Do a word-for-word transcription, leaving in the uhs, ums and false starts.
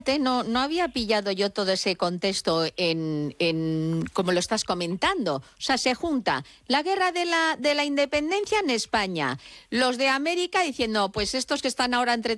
No, no había pillado yo todo ese contexto en, en como lo estás comentando. O sea, se junta la guerra de la, de la independencia en España, los de América diciendo, pues estos que están ahora entre